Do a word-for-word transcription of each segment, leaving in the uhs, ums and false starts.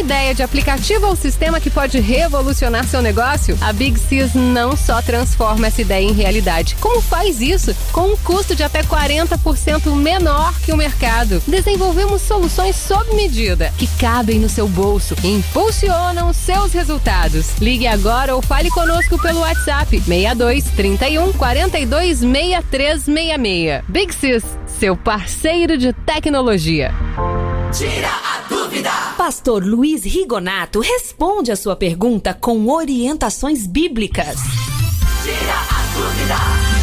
ideia de aplicativo ou sistema que pode revolucionar seu negócio? A Big Sys não só transforma essa ideia em realidade, como faz isso com um custo de até quarenta por cento menor que o mercado. Desenvolvemos soluções sob medida, que cabem no seu bolso e impulsionam seus resultados. Ligue agora ou fale conosco pelo WhatsApp seis dois, trinta e um, quarenta e dois, sessenta e três sessenta e seis. Big Sys, seu parceiro de tecnologia. Tira a dúvida! Pastor Luiz Rigonato responde a sua pergunta com orientações bíblicas. Tira a dúvida!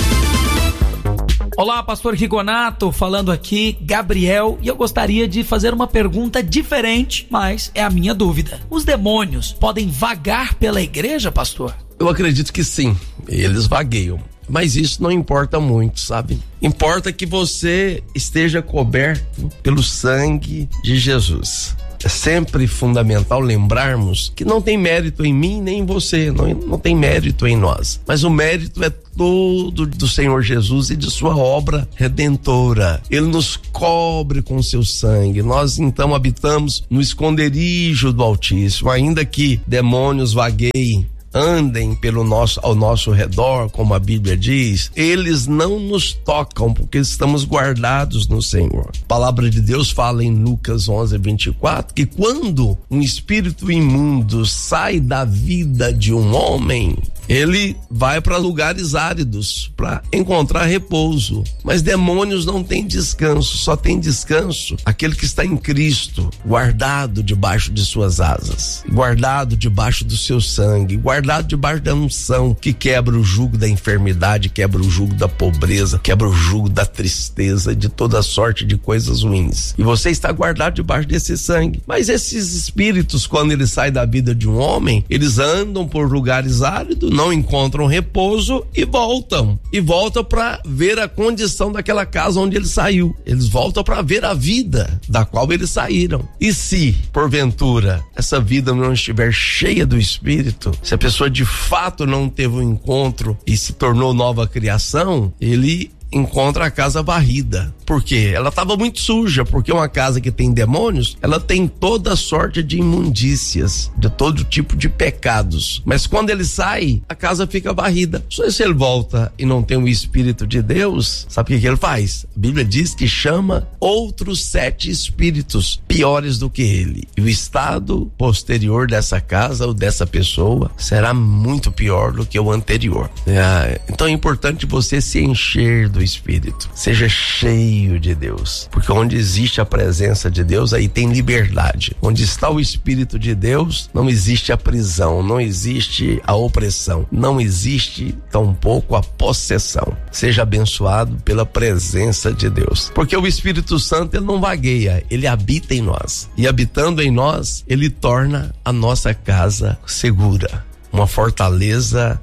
Olá, Pastor Rigonato, falando aqui, Gabriel, e eu gostaria de fazer uma pergunta diferente, mas é a minha dúvida. Os demônios podem vagar pela igreja, pastor? Eu acredito que sim, eles vagueiam. Mas isso não importa muito, sabe? Importa que você esteja coberto pelo sangue de Jesus. É sempre fundamental lembrarmos que não tem mérito em mim nem em você, não, não tem mérito em nós. Mas o mérito é todo do Senhor Jesus e de sua obra redentora. Ele nos cobre com seu sangue. Nós então habitamos no esconderijo do Altíssimo, ainda que demônios vagueiem, andem pelo nosso, ao nosso redor, como a Bíblia diz, eles não nos tocam, porque estamos guardados no Senhor. A palavra de Deus fala em Lucas onze, vinte e quatro, que quando um espírito imundo sai da vida de um homem, ele vai para lugares áridos para encontrar repouso. Mas demônios não têm descanso, só tem descanso aquele que está em Cristo, guardado debaixo de suas asas, guardado debaixo do seu sangue, guardado debaixo da unção que quebra o jugo da enfermidade, quebra o jugo da pobreza, quebra o jugo da tristeza, de toda sorte de coisas ruins. E você está guardado debaixo desse sangue. Mas esses espíritos, quando eles saem da vida de um homem, eles andam por lugares áridos, não encontram repouso e voltam. E voltam para ver a condição daquela casa onde ele saiu. Eles voltam para ver a vida da qual eles saíram. E se, porventura, essa vida não estiver cheia do Espírito, se a pessoa de fato não teve um encontro e se tornou nova criação, ele encontra a casa varrida. Por quê? Ela estava muito suja, porque uma casa que tem demônios, ela tem toda sorte de imundícias, de todo tipo de pecados. Mas quando ele sai, a casa fica varrida. Só se ele volta e não tem o Espírito de Deus, sabe o que, que ele faz? A Bíblia diz que chama outros sete espíritos piores do que ele. E o estado posterior dessa casa ou dessa pessoa será muito pior do que o anterior. É, então é importante você se encher do Espírito. Seja cheio de Deus, porque onde existe a presença de Deus, aí tem liberdade. Onde está o Espírito de Deus, não existe a prisão, não existe a opressão, não existe tampouco a possessão. Seja abençoado pela presença de Deus, porque o Espírito Santo, ele não vagueia, ele habita em nós, e habitando em nós, ele torna a nossa casa segura, uma fortaleza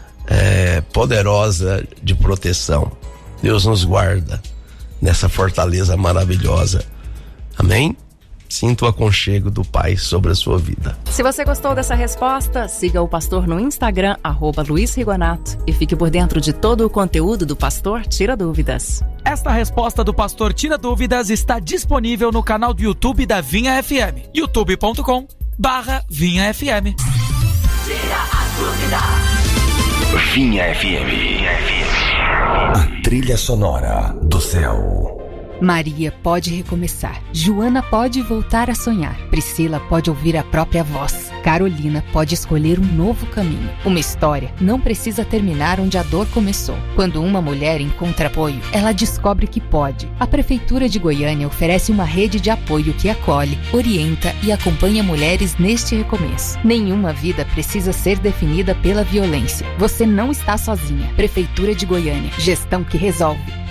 é, poderosa de proteção. Deus nos guarda nessa fortaleza maravilhosa. Amém? Sinta o aconchego do Pai sobre a sua vida. Se você gostou dessa resposta, siga o pastor no Instagram, arroba Luiz Rigonato, e fique por dentro de todo o conteúdo do Pastor Tira Dúvidas. Esta resposta do Pastor Tira Dúvidas está disponível no canal do YouTube da Vinha F M, youtube ponto com barra Vinha F M. Tira a dúvida. Vinha F M. A trilha sonora do céu. Maria pode recomeçar. Joana pode voltar a sonhar. Priscila pode ouvir a própria voz. Carolina pode escolher um novo caminho. Uma história não precisa terminar onde a dor começou. Quando uma mulher encontra apoio, ela descobre que pode. A Prefeitura de Goiânia oferece uma rede de apoio que acolhe, orienta e acompanha mulheres neste recomeço. Nenhuma vida precisa ser definida pela violência. Você não está sozinha. Prefeitura de Goiânia. Gestão que resolve.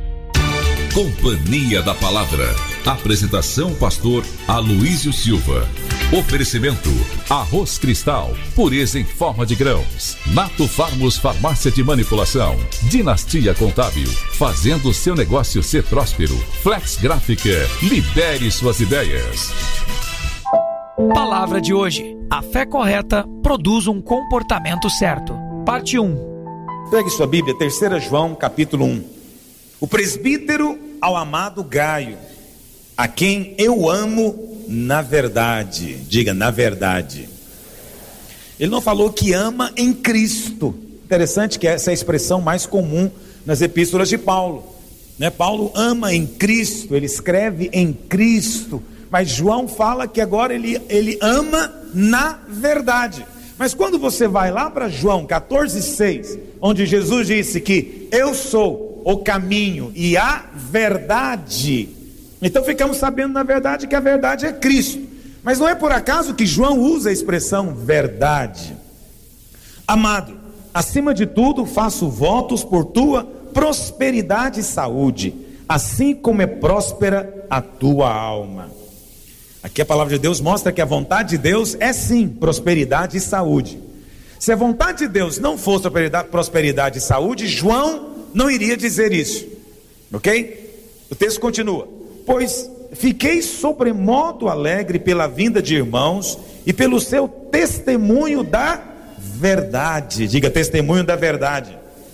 Companhia da Palavra. Apresentação pastor Aloísio Silva. Oferecimento Arroz Cristal, pureza em forma de grãos. Nato Farmos Farmácia de Manipulação. Dinastia Contábil, fazendo seu negócio ser próspero. Flex Gráfica, libere suas ideias. Palavra de hoje. A fé correta produz um comportamento certo. Parte um. Pegue sua Bíblia, terceira João, capítulo um. O presbítero ao amado Gaio, a quem eu amo na verdade. Diga, na verdade. Ele não falou que ama em Cristo. Interessante que essa é a expressão mais comum nas epístolas de Paulo, né? Paulo ama em Cristo, ele escreve em Cristo, mas João fala que agora ele, ele ama na verdade. Mas quando você vai lá para João quatorze, seis, onde Jesus disse que eu sou o caminho e a verdade, então ficamos sabendo na verdade que a verdade é Cristo. Mas não é por acaso que João usa a expressão verdade. Amado, acima de tudo faço votos por tua prosperidade e saúde, assim como é próspera a tua alma. Aqui a palavra de Deus mostra que a vontade de Deus é sim prosperidade e saúde. Se a vontade de Deus não fosse prosperidade e saúde, João não iria dizer isso, ok? O texto continua: pois fiquei sobremodo alegre pela vinda de irmãos e pelo seu testemunho da verdade. Diga, testemunho da verdade.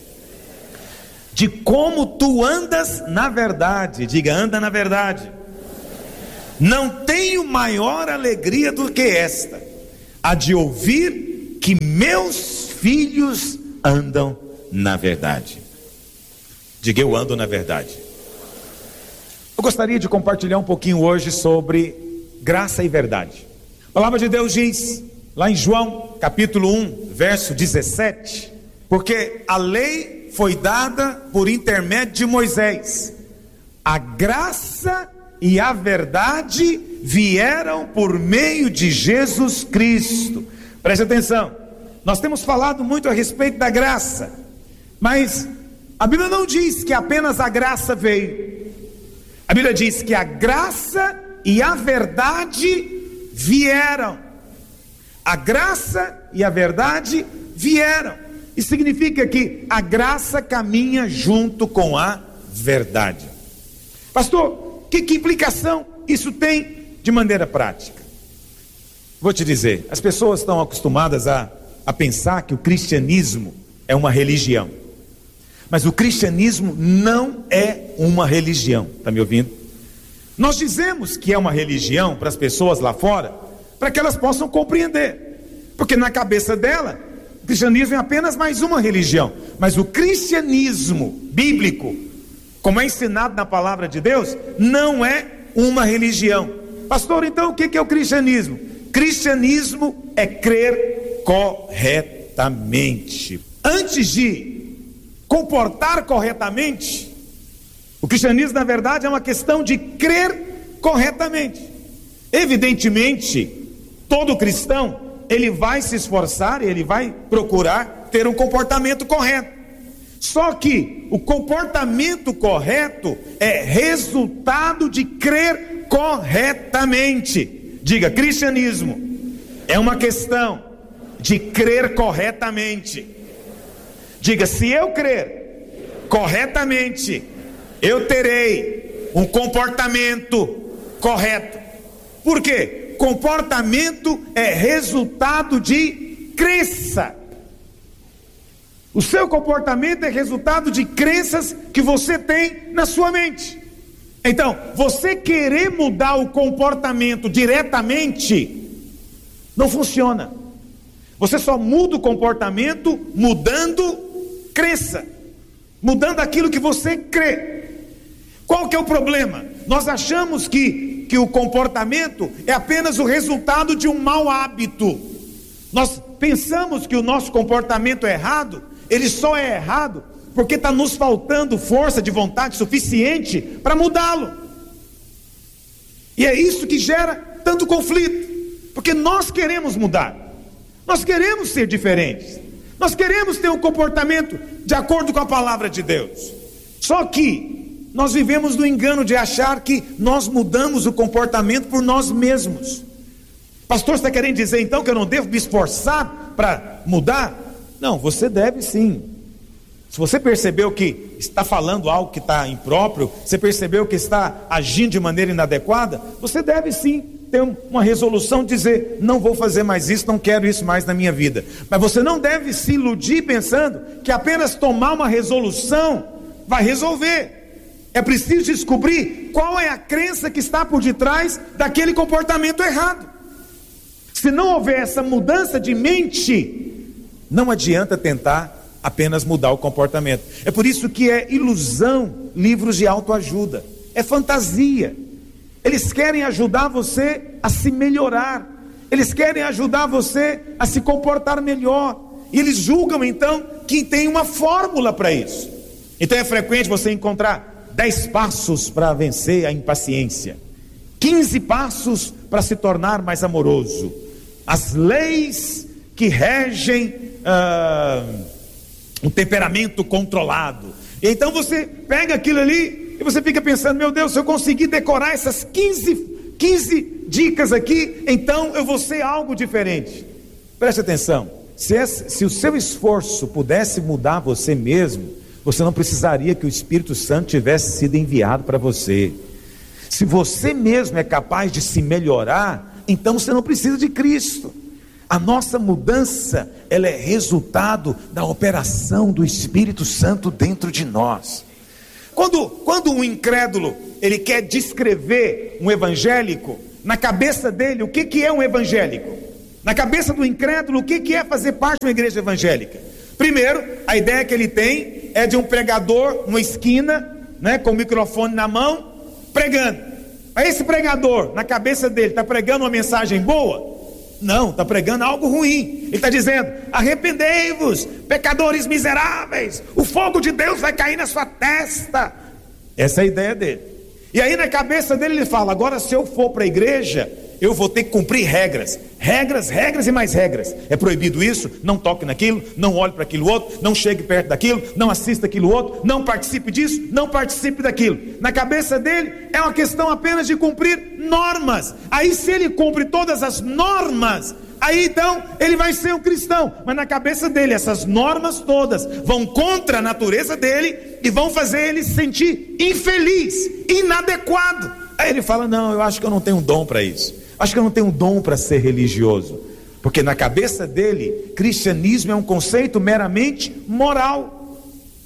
De como tu andas na verdade. Diga, anda na verdade. Não tenho maior alegria do que esta, a de ouvir que meus filhos andam na verdade. Diga, eu ando na verdade. Eu gostaria de compartilhar um pouquinho hoje sobre graça e verdade. A palavra de Deus diz, lá em João, capítulo um, verso dezessete, porque a lei foi dada por intermédio de Moisés, a graça e a verdade vieram por meio de Jesus Cristo. Preste atenção, nós temos falado muito a respeito da graça, mas a Bíblia não diz que apenas a graça veio. A Bíblia diz que a graça e a verdade vieram. A graça e a verdade vieram. Isso significa que a graça caminha junto com a verdade. Pastor, que, que implicação isso tem de maneira prática? Vou te dizer, as pessoas estão acostumadas a, a pensar que o cristianismo é uma religião. Mas o cristianismo não é uma religião, está me ouvindo? Nós dizemos que é uma religião para as pessoas lá fora, para que elas possam compreender, porque na cabeça dela, o cristianismo é apenas mais uma religião. Mas o cristianismo bíblico, como é ensinado na palavra de Deus, não é uma religião. Pastor, então o que é o cristianismo? Cristianismo é crer corretamente. Antes de comportar corretamente, o cristianismo na verdade é uma questão de crer corretamente. Evidentemente, todo cristão, ele vai se esforçar, ele vai procurar ter um comportamento correto. Só que o comportamento correto é resultado de crer corretamente. Diga, cristianismo é uma questão de crer corretamente. Diga, se eu crer corretamente, eu terei um comportamento correto. Por quê? Comportamento é resultado de crença. O seu comportamento é resultado de crenças que você tem na sua mente. Então, você querer mudar o comportamento diretamente não funciona. Você só muda o comportamento mudando crença, mudando aquilo que você crê. Qual que é o problema? Nós achamos que, que o comportamento é apenas o resultado de um mau hábito. Nós pensamos que o nosso comportamento é errado, ele só é errado porque está nos faltando força de vontade suficiente para mudá-lo. E é isso que gera tanto conflito, porque nós queremos mudar, nós queremos ser diferentes, nós queremos ter um comportamento de acordo com a palavra de Deus. Só que nós vivemos no engano de achar que nós mudamos o comportamento por nós mesmos. Pastor, você está querendo dizer então que eu não devo me esforçar para mudar? Não, você deve sim. Se você percebeu que está falando algo que está impróprio, você percebeu que está agindo de maneira inadequada, você deve sim ter uma resolução de dizer, não vou fazer mais isso, não quero isso mais na minha vida. Mas você não deve se iludir pensando que apenas tomar uma resolução vai resolver. É preciso descobrir qual é a crença que está por detrás daquele comportamento errado. Se não houver essa mudança de mente, não adianta tentar apenas mudar o comportamento. É por isso que é ilusão livros de autoajuda. É fantasia. Eles querem ajudar você a se melhorar. Eles querem ajudar você a se comportar melhor. E eles julgam então que tem uma fórmula para isso. Então é frequente você encontrar dez passos para vencer a impaciência, quinze passos para se tornar mais amoroso, as leis que regem ah, um temperamento controlado. E então você pega aquilo ali e você fica pensando: meu Deus, se eu conseguir decorar essas quinze, quinze dicas aqui, então eu vou ser algo diferente. Preste atenção, se, esse, se o seu esforço pudesse mudar você mesmo, você não precisaria que o Espírito Santo tivesse sido enviado para você. Se você mesmo é capaz de se melhorar, então você não precisa de Cristo. A nossa mudança, ela é resultado da operação do Espírito Santo dentro de nós. Quando, quando um incrédulo, ele quer descrever um evangélico, na cabeça dele, o que, que é um evangélico? Na cabeça do incrédulo, o que, que é fazer parte de uma igreja evangélica? Primeiro, a ideia que ele tem é de um pregador numa esquina, né, com o microfone na mão, pregando. Aí esse pregador, na cabeça dele, está pregando uma mensagem boa? Não, está pregando algo ruim. Ele está dizendo: arrependei-vos, pecadores miseráveis, o fogo de Deus vai cair na sua testa. Essa é a ideia dele. E aí na cabeça dele ele fala: agora se eu for para a igreja, eu vou ter que cumprir regras, regras, regras e mais regras. É proibido isso, não toque naquilo, não olhe para aquilo outro, não chegue perto daquilo, não assista aquilo outro, não participe disso, não participe daquilo. Na cabeça dele é uma questão apenas de cumprir normas. Aí se ele cumpre todas as normas, aí então ele vai ser um cristão. Mas na cabeça dele essas normas todas vão contra a natureza dele e vão fazer ele se sentir infeliz, inadequado. Aí ele fala: não, eu acho que eu não tenho um dom para isso. Acho que eu não tenho um dom para ser religioso. Porque na cabeça dele, cristianismo é um conceito meramente moral.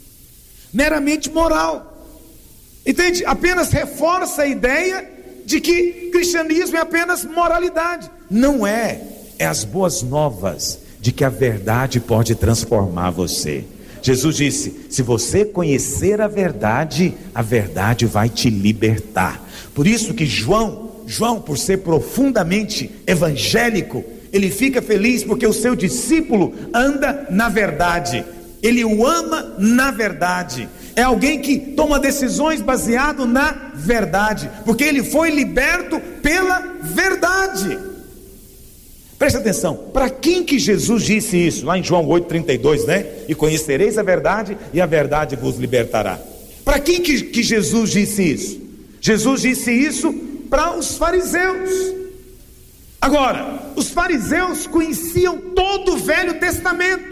Meramente moral. Entende? Apenas reforça a ideia de que cristianismo é apenas moralidade. Não é. É as boas novas de que a verdade pode transformar você. Jesus disse: se você conhecer a verdade, a verdade vai te libertar. Por isso que João, João, por ser profundamente evangélico, ele fica feliz porque o seu discípulo anda na verdade. Ele o ama na verdade. É alguém que toma decisões baseado na verdade, porque ele foi liberto pela verdade. Presta atenção, para quem que Jesus disse isso? Lá em João oito, trinta e dois, né? E conhecereis a verdade, e a verdade vos libertará. Para quem que, que Jesus disse isso? Jesus disse isso para os fariseus. Agora, os fariseus conheciam todo o Velho Testamento.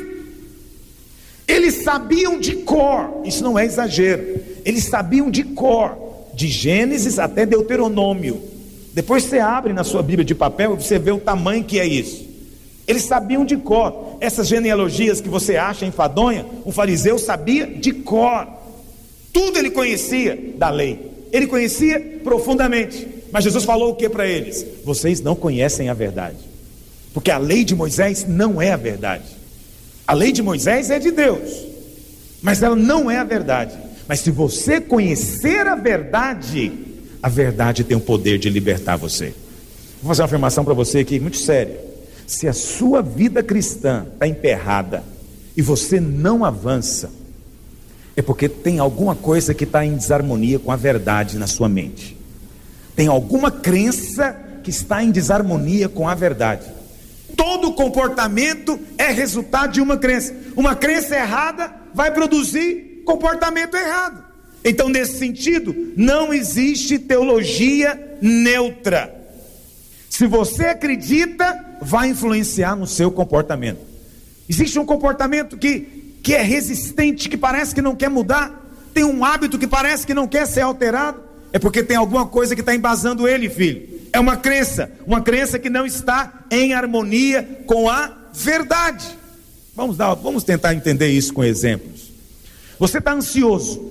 Eles sabiam de cor, isso não é exagero, eles sabiam de cor, de Gênesis até Deuteronômio. Depois você abre na sua Bíblia de papel e você vê o tamanho que é isso. Eles sabiam de cor. Essas genealogias que você acha enfadonha, um fariseu sabia de cor. Tudo ele conhecia da lei. Ele conhecia profundamente. Mas Jesus falou o que para eles? Vocês não conhecem a verdade. Porque a lei de Moisés não é a verdade. A lei de Moisés é de Deus, mas ela não é a verdade. Mas se você conhecer a verdade, a verdade tem o poder de libertar você. Vou fazer uma afirmação para você aqui, muito séria. Se a sua vida cristã está emperrada e você não avança, é porque tem alguma coisa que está em desarmonia com a verdade na sua mente. Tem alguma crença que está em desarmonia com a verdade. Todo comportamento é resultado de uma crença. Uma crença errada vai produzir comportamento errado. Então, nesse sentido, não existe teologia neutra. Se você acredita, vai influenciar no seu comportamento. Existe um comportamento que, que é resistente, que parece que não quer mudar. Tem um hábito que parece que não quer ser alterado. É porque tem alguma coisa que está embasando ele, filho. É uma crença, uma crença que não está em harmonia com a verdade. Vamos dar, vamos tentar entender isso com exemplos. Você está ansioso,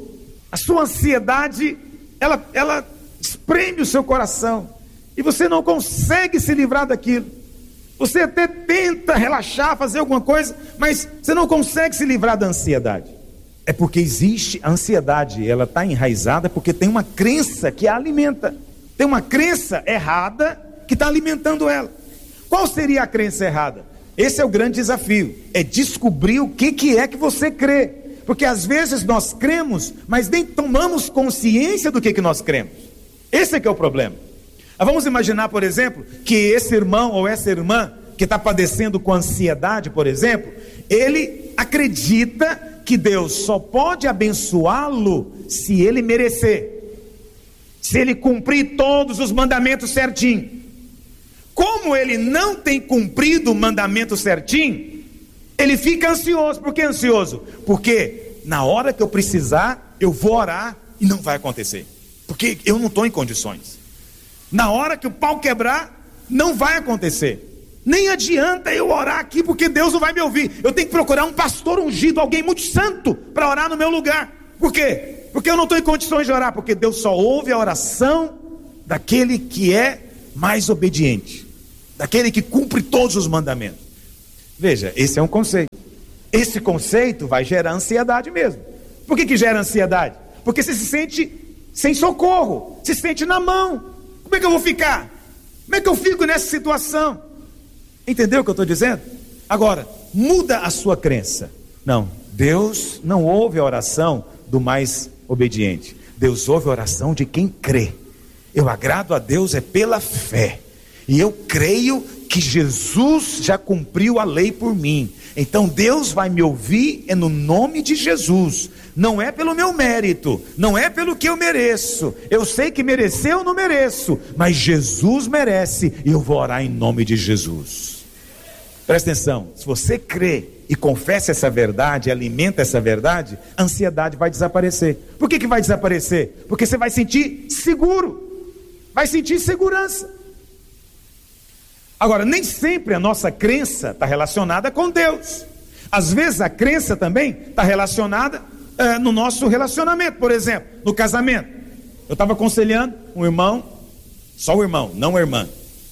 A sua ansiedade, ela, ela espreme o seu coração. E você não consegue se livrar daquilo. Você até tenta relaxar, fazer alguma coisa, mas você não consegue se livrar da ansiedade. É porque existe a ansiedade, ela está enraizada porque tem uma crença que a alimenta. Tem uma crença errada que está alimentando ela. Qual seria a crença errada? Esse é o grande desafio, é descobrir o que, que é que você crê. Porque às vezes nós cremos, mas nem tomamos consciência do que, que nós cremos. Esse é que é o problema. Vamos imaginar, por exemplo, que esse irmão ou essa irmã que está padecendo com ansiedade, por exemplo, ele acredita que Deus só pode abençoá-lo se ele merecer, se ele cumprir todos os mandamentos certinho. Como ele não tem cumprido o mandamento certinho, ele fica ansioso. Por que ansioso? Porque na hora que eu precisar, eu vou orar e não vai acontecer, porque eu não estou em condições. Na hora que o pau quebrar, não vai acontecer. Nem adianta eu orar aqui, porque Deus não vai me ouvir. Eu tenho que procurar um pastor ungido, alguém muito santo, para orar no meu lugar. Por quê? Porque eu não estou em condições de orar, porque Deus só ouve a oração daquele que é mais obediente, daquele que cumpre todos os mandamentos. Veja, esse é um conceito. Esse conceito vai gerar ansiedade mesmo. Por que que gera ansiedade? Porque você se sente sem socorro, se sente na mão. Como é que eu vou ficar? Como é que eu fico nessa situação? Entendeu o que eu estou dizendo? Agora, muda a sua crença. Não, Deus não ouve a oração do mais obediente. Deus ouve a oração de quem crê. Eu agrado a Deus é pela fé. E eu creio que Jesus já cumpriu a lei por mim. Então Deus vai me ouvir é no nome de Jesus. Não é pelo meu mérito, não é pelo que eu mereço. Eu sei que merecer eu não mereço, mas Jesus merece e eu vou orar em nome de Jesus. Presta atenção, se você crê e confessa essa verdade, alimenta essa verdade, a ansiedade vai desaparecer. Por que que vai desaparecer? Porque você vai sentir seguro, vai sentir segurança. Agora, nem sempre a nossa crença está relacionada com Deus. Às vezes a crença também está relacionada uh, no nosso relacionamento. Por exemplo, no casamento. Eu estava aconselhando um irmão, só o irmão, não a irmã.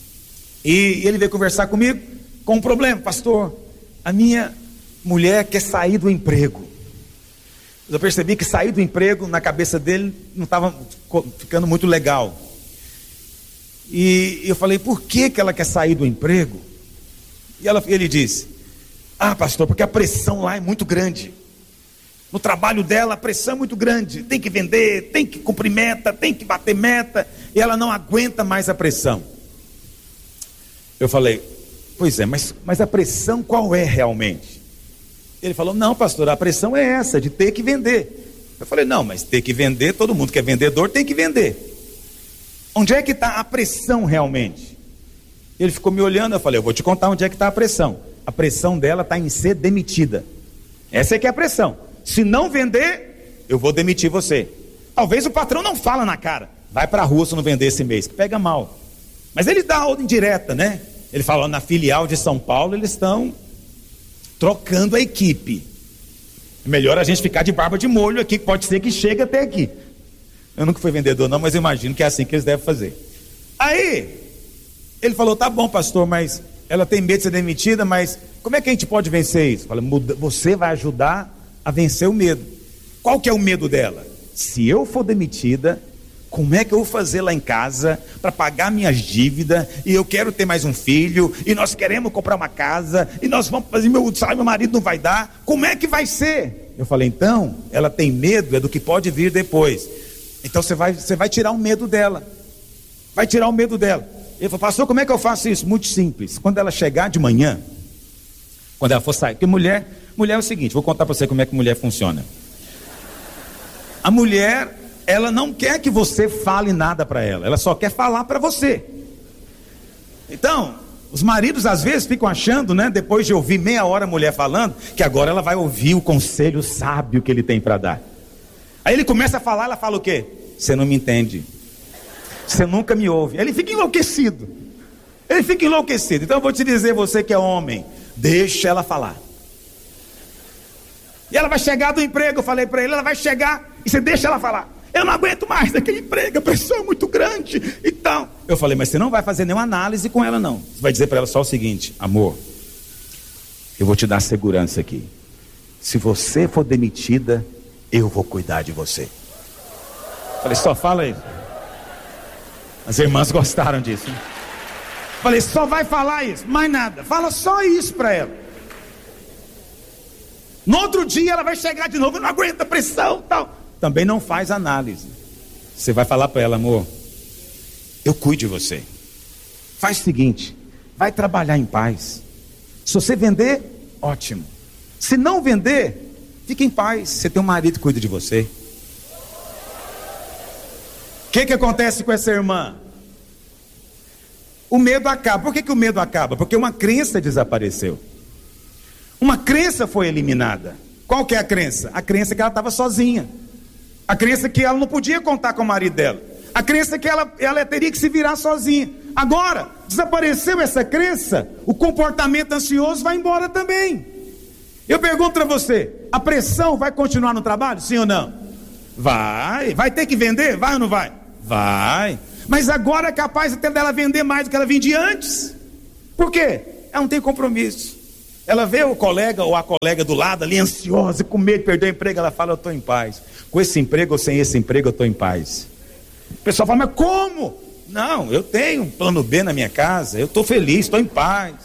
E ele veio conversar comigo com um problema. Pastor, a minha mulher quer sair do emprego. Eu percebi que sair do emprego na cabeça dele não estava ficando muito legal. E eu falei, por que que ela quer sair do emprego? E ela, ele disse, ah pastor, porque a pressão lá é muito grande. No trabalho dela a pressão é muito grande. Tem que vender, tem que cumprir meta, tem que bater meta. E ela não aguenta mais a pressão. Eu falei, pois é, mas, mas a pressão qual é realmente? Ele falou, não pastor, a pressão é essa, de ter que vender. Eu falei, não, mas ter que vender, todo mundo que é vendedor tem que vender. Onde é que está a pressão realmente? Ele ficou me olhando, eu falei, eu vou te contar onde é que está a pressão. A pressão dela está em ser demitida. Essa é que é a pressão. Se não vender, eu vou demitir você. Talvez o patrão não fala na cara, vai para a rua se não vender esse mês, que pega mal. Mas ele dá a ordem direta, né? Ele falou, na filial de São Paulo, eles estão trocando a equipe. É melhor a gente ficar de barba de molho aqui, que pode ser que chegue até aqui. Eu nunca fui vendedor não, mas eu imagino que é assim que eles devem fazer. Aí, ele falou, tá bom pastor, mas ela tem medo de ser demitida, mas como é que a gente pode vencer isso? Eu falei, você vai ajudar a vencer o medo. Qual que é o medo dela? Se eu for demitida, como é que eu vou fazer lá em casa para pagar minhas dívidas, e eu quero ter mais um filho, e nós queremos comprar uma casa, e nós vamos fazer, meu salário, meu marido não vai dar, como é que vai ser? Eu falei, então, ela tem medo é do que pode vir depois. Então você vai, você vai tirar o medo dela. Vai tirar o medo dela. Ele falou, pastor, como é que eu faço isso? Muito simples. Quando ela chegar de manhã, quando ela for sair, porque mulher, mulher é o seguinte, vou contar para você como é que mulher funciona. A mulher, ela não quer que você fale nada para ela, ela só quer falar para você. Então, os maridos às vezes ficam achando, né, depois de ouvir meia hora a mulher falando, que agora ela vai ouvir o conselho sábio que ele tem para dar. Aí ele começa a falar, ela fala o quê? Você não me entende. Você nunca me ouve. Ele fica enlouquecido. Ele fica enlouquecido. Então eu vou te dizer, você que é homem, deixa ela falar. E ela vai chegar do emprego, eu falei para ele, ela vai chegar e você deixa ela falar. Eu não aguento mais daquele emprego, a pressão é muito grande e tal. Eu falei, mas você não vai fazer nenhuma análise com ela não. Você vai dizer para ela só o seguinte: amor, eu vou te dar segurança aqui. Se você for demitida, eu vou cuidar de você. Falei, só fala isso. As irmãs gostaram disso, né? Falei, só vai falar isso, mais nada. Fala só isso para ela. No outro dia ela vai chegar de novo, não aguenta pressão e tal. Também não faz análise. Você vai falar para ela, amor, eu cuido de você. Faz o seguinte, vai trabalhar em paz. Se você vender, ótimo. Se não vender, fique em paz. Você tem um marido que cuida de você. O que que acontece com essa irmã? O medo acaba. Por que que o medo acaba? Porque uma crença desapareceu. Uma crença foi eliminada. Qual que é a crença? A crença que ela estava sozinha. A crença que ela não podia contar com o marido dela. A crença que ela, ela teria que se virar sozinha. Agora, desapareceu essa crença, o comportamento ansioso vai embora também. Eu pergunto para você, a pressão vai continuar no trabalho? Sim ou não? Vai. Vai ter que vender? Vai ou não vai? Vai. Mas agora é capaz até dela vender mais do que ela vendia antes. Por quê? Ela não tem compromisso. Ela vê o colega ou a colega do lado ali ansiosa, com medo de perder o emprego, ela fala, eu estou em paz. Com esse emprego ou sem esse emprego eu estou em paz. O pessoal fala, mas como? Não, eu tenho um plano B na minha casa, eu estou feliz, estou em paz.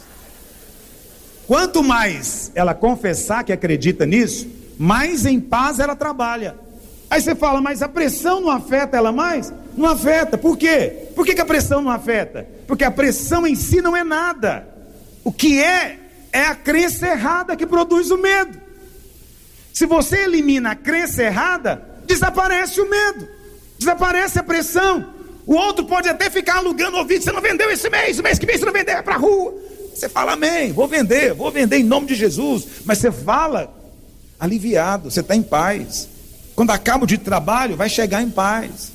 Quanto mais ela confessar que acredita nisso, mais em paz ela trabalha. Aí você fala, mas a pressão não afeta ela mais? Não afeta, por quê? Por que que a pressão não afeta? Porque a pressão em si não é nada. O que é, é a crença errada que produz o medo. Se você elimina a crença errada, desaparece o medo, desaparece a pressão. O outro pode até ficar alugando o ouvido, você não vendeu esse mês, o mês que vem você não vender, é para a rua. Você fala, amém, vou vender, vou vender em nome de Jesus. Mas você fala aliviado, você está em paz. Quando acaba o dia de trabalho, vai chegar em paz.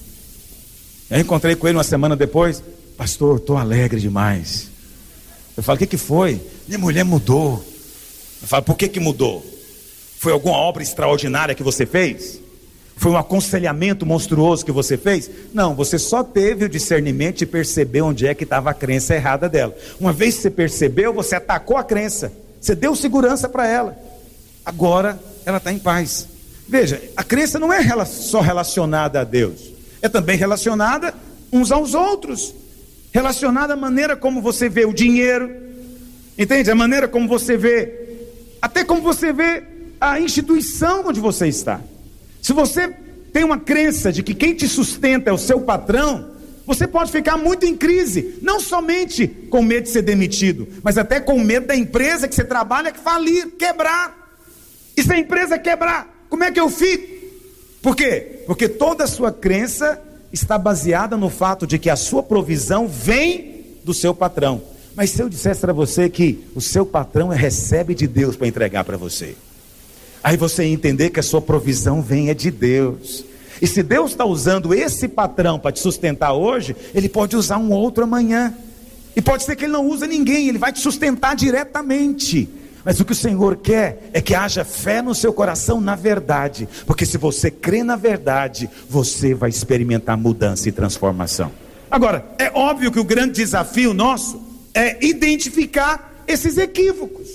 Eu encontrei com ele uma semana depois, pastor, estou alegre demais. Eu falo, o que que foi? Minha mulher mudou. Eu falo, por que que mudou? Foi alguma obra extraordinária que você fez? Foi um aconselhamento monstruoso que você fez? Não, você só teve o discernimento de perceber onde é que estava a crença errada dela. Uma vez que você percebeu, você atacou a crença, você deu segurança para ela. Agora ela está em paz. Veja, a crença não é só relacionada a Deus, é também relacionada uns aos outros, relacionada à maneira como você vê o dinheiro, entende? A maneira como você vê, até como você vê a instituição onde você está. Se você tem uma crença de que quem te sustenta é o seu patrão, você pode ficar muito em crise, não somente com medo de ser demitido, mas até com medo da empresa que você trabalha falir, quebrar. E se a empresa quebrar, como é que eu fico? Por quê? Porque toda a sua crença está baseada no fato de que a sua provisão vem do seu patrão. Mas se eu dissesse para você que o seu patrão recebe de Deus para entregar para você, aí você ia entender que a sua provisão vem é de Deus. E se Deus está usando esse patrão para te sustentar hoje, Ele pode usar um outro amanhã. E pode ser que Ele não use ninguém, Ele vai te sustentar diretamente. Mas o que o Senhor quer é que haja fé no seu coração na verdade. Porque se você crê na verdade, você vai experimentar mudança e transformação. Agora, é óbvio que o grande desafio nosso é identificar esses equívocos.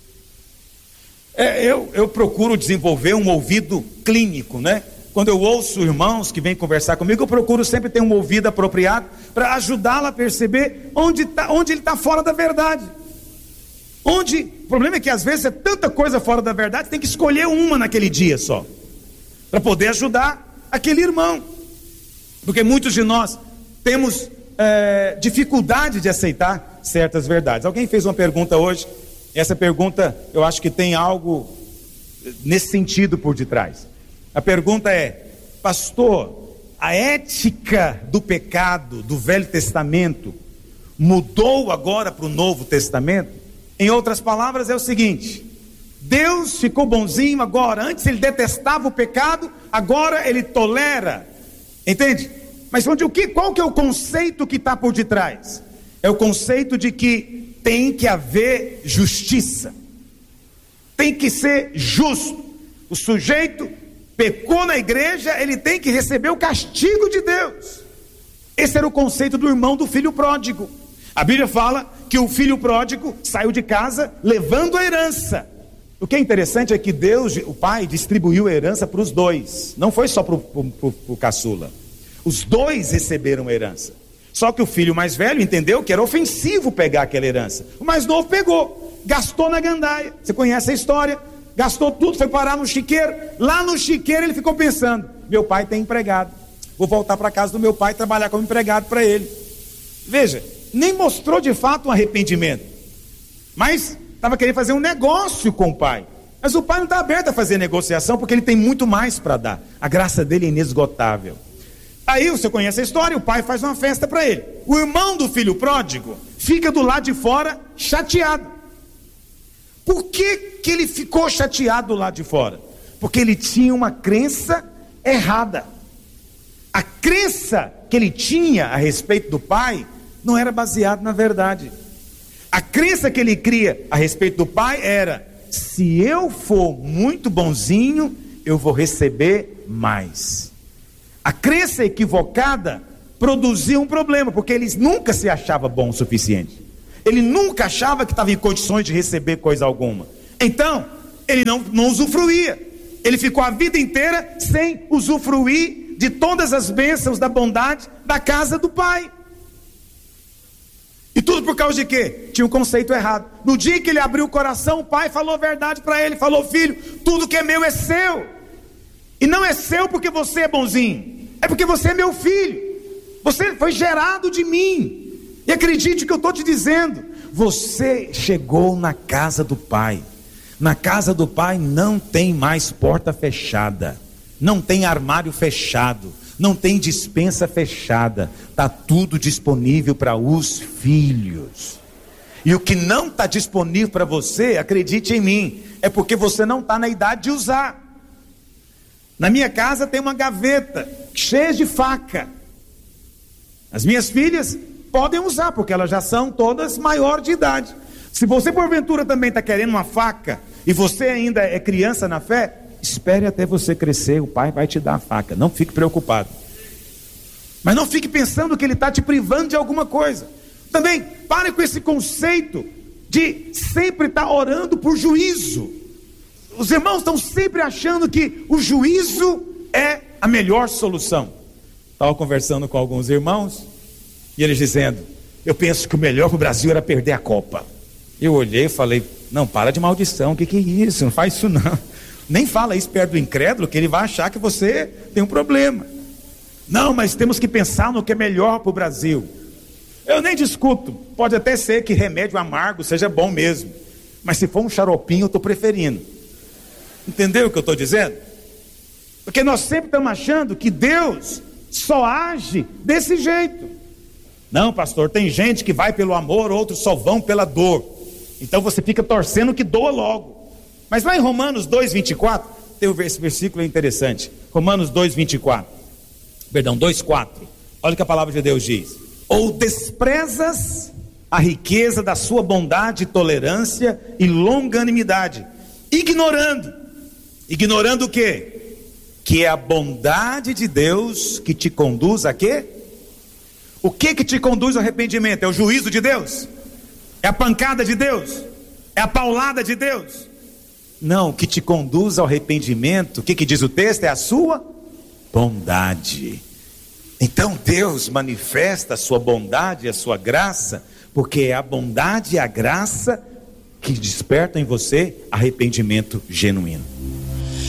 É, eu, eu procuro desenvolver um ouvido clínico, né? Quando eu ouço irmãos que vêm conversar comigo, eu procuro sempre ter um ouvido apropriado para ajudá-lo a perceber onde, tá, onde ele está fora da verdade. Onde, o problema é que às vezes é tanta coisa fora da verdade, tem que escolher uma naquele dia só, para poder ajudar aquele irmão. Porque muitos de nós temos é, dificuldade de aceitar certas verdades. Alguém fez uma pergunta hoje, essa pergunta eu acho que tem algo nesse sentido por detrás. A pergunta é, pastor, a ética do pecado do Velho Testamento mudou agora para o Novo Testamento? Em outras palavras é o seguinte, Deus ficou bonzinho agora, antes ele detestava o pecado, agora ele tolera, entende? Mas onde, o que, qual que é o conceito que está por detrás? É o conceito de que tem que haver justiça, tem que ser justo. O sujeito pecou na igreja, ele tem que receber o castigo de Deus. Esse era o conceito do irmão do filho pródigo. A Bíblia fala que o filho pródigo saiu de casa levando a herança. O que é interessante é que Deus, o pai, distribuiu a herança para os dois. Não foi só para o caçula. Os dois receberam a herança. Só que o filho mais velho entendeu que era ofensivo pegar aquela herança. O mais novo pegou, gastou na gandaia. Você conhece a história? Gastou tudo, foi parar no chiqueiro. Lá no chiqueiro ele ficou pensando: meu pai tem empregado, vou voltar para casa do meu pai e trabalhar como empregado para ele. Veja, nem mostrou de fato um arrependimento, mas estava querendo fazer um negócio com o pai. Mas o pai não está aberto a fazer negociação, porque ele tem muito mais para dar. A graça dele é inesgotável. Aí você conhece a história, o pai faz uma festa para ele. O irmão do filho pródigo fica do lado de fora chateado. Por que que ele ficou chateado do lado de fora? Porque ele tinha uma crença errada. A crença que ele tinha a respeito do pai não era baseada na verdade. A crença que ele cria a respeito do pai era: se eu for muito bonzinho, eu vou receber mais. A crença equivocada produziu um problema, porque ele nunca se achava bom o suficiente. Ele nunca achava que estava em condições de receber coisa alguma. Então, ele não, não usufruía. Ele ficou a vida inteira sem usufruir de todas as bênçãos da bondade da casa do pai. E tudo por causa de quê? Tinha um conceito errado. No dia que ele abriu o coração, o pai falou a verdade para ele. Falou: filho, tudo que é meu é seu. E não é seu porque você é bonzinho. É porque você é meu filho. Você foi gerado de mim. E acredite que eu estou te dizendo, você chegou na casa do pai. Na casa do pai não tem mais porta fechada, não tem armário fechado, não tem despensa fechada. Está tudo disponível para os filhos. E o que não está disponível para você, acredite em mim, é porque você não está na idade de usar. Na minha casa tem uma gaveta cheia de faca. As minhas filhas podem usar, porque elas já são todas maior de idade. Se você porventura também está querendo uma faca, e você ainda é criança na fé, espere até você crescer, o pai vai te dar a faca. Não fique preocupado. Mas não fique pensando que ele está te privando de alguma coisa. Também pare com esse conceito de sempre estar tá orando por juízo. Os irmãos estão sempre achando que o juízo é a melhor solução. Estava conversando com alguns irmãos e eles dizendo: eu penso que o melhor para o Brasil era perder a Copa. Eu olhei e falei: não, para de maldição, o que, que é isso? Não faz isso não. Nem fala isso perto do incrédulo, que ele vai achar que você tem um problema. Não, mas temos que pensar no que é melhor para o Brasil. Eu nem discuto, pode até ser que remédio amargo seja bom mesmo, mas se for um xaropinho eu estou preferindo. Entendeu o que eu estou dizendo? Porque nós sempre estamos achando que Deus só age desse jeito. Não, pastor, tem gente que vai pelo amor, outros só vão pela dor. Então você fica torcendo que doa logo. Mas lá em Romanos dois, vinte e quatro, tem esse versículo interessante. Romanos dois, vinte e quatro. Perdão, dois, quatro. Olha o que a palavra de Deus diz: ou desprezas a riqueza da sua bondade, tolerância e longanimidade, ignorando, ignorando o quê? Que é a bondade de Deus que te conduz a quê? O que que te conduz ao arrependimento? É o juízo de Deus? É a pancada de Deus? É a paulada de Deus? Não, o que te conduz ao arrependimento, o que que diz o texto? É a sua bondade. Então Deus manifesta a sua bondade e a sua graça, porque é a bondade e a graça que despertam em você arrependimento genuíno.